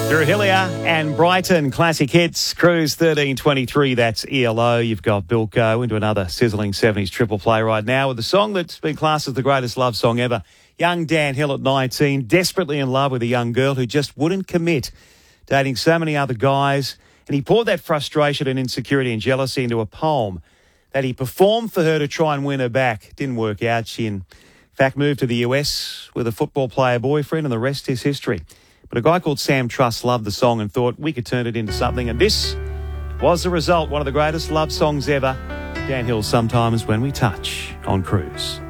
Drew Hillier and Brighton classic hits. Cruise 1323, that's ELO. You've got Bilko into another sizzling 70s triple play right now with a song that's been classed as the greatest love song ever. Young Dan Hill at 19, desperately in love with a young girl who just wouldn't commit, dating so many other guys. And he poured that frustration and insecurity and jealousy into a poem that he performed for her to try and win her back. Didn't work out. She, in fact, moved to the US with a football player boyfriend, and the rest is history. But a guy called Sam Truss loved the song and thought we could turn it into something. And this was the result, one of the greatest love songs ever. Dan Hill, Sometimes When We Touch, on Cruise.